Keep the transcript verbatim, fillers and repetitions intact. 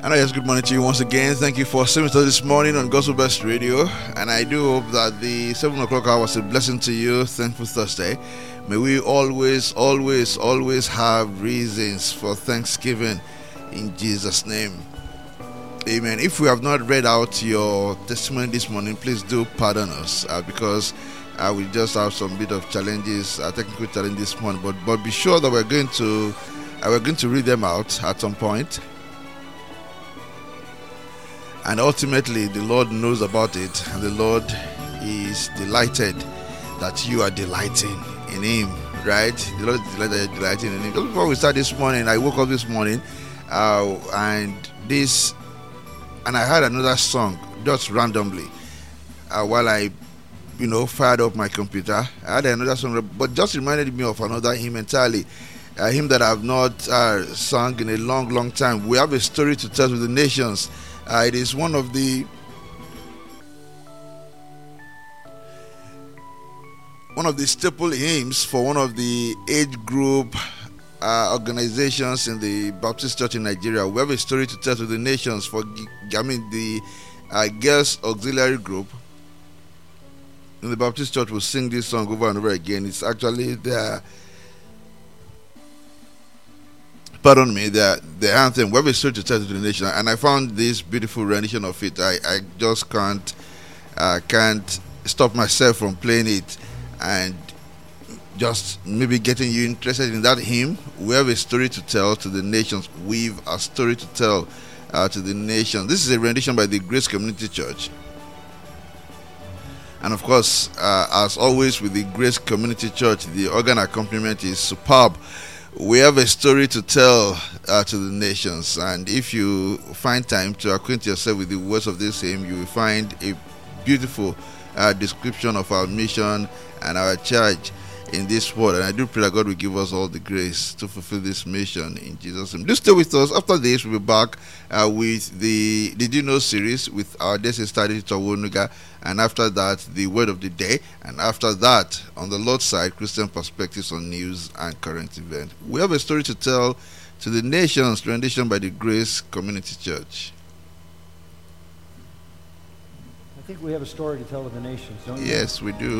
And yes, good morning to you once again. Thank you for staying with us this morning on Gospel Best Radio. And I do hope that the seven o'clock hour was a blessing to you. Thankful Thursday. May we always, always, always have reasons for thanksgiving in Jesus' name. Amen. If we have not read out your testimony this morning, please do pardon us uh, because uh, we just have some bit of challenges, uh, technical challenges this morning. But but be sure that we're going to uh, we're going to read them out at some point. And ultimately, the Lord knows about it, and the Lord is delighted that you are delighting in Him, right? The Lord is delighted that you're delighting in Him. Just before we start this morning, I woke up this morning, uh, and this, and I heard another song just randomly uh, while I, you know, fired up my computer. I had another song, but just reminded me of another hymn entirely. A hymn that I've not uh, sung in a long, long time. We have a story to tell to the nations. Uh, it is one of the one of the staple hymns for one of the age group uh, organizations in the Baptist Church in Nigeria. We have a story to tell to the nations for, I mean, the uh, Girls Auxiliary Group in the Baptist Church will sing this song over and over again. It's actually their Pardon me, the the anthem, we have a story to tell to the nation, and I found this beautiful rendition of it. I, I just can't uh, can't stop myself from playing it, and just maybe getting you interested in that hymn. We have a story to tell to the nations. We've a story to tell uh, to the nation. This is a rendition by the Grace Community Church, and of course, uh, as always with the Grace Community Church, the organ accompaniment is superb. We have a story to tell uh, to the nations, and if you find time to acquaint yourself with the words of this hymn, you will find a beautiful uh, description of our mission and our charge in this world. And I do pray that God will give us all the grace to fulfill this mission in Jesus' name. Do stay with us. After this, we'll be back uh, with the Did You Know series with our Destiny Study Tawonuga, and after that, the Word of the Day, and after that, on the Lord's side, Christian perspectives on news and current events. We have a story to tell to the nations, rendition by the Grace Community Church. I think we have a story to tell to the nations, don't you? Yes, we do.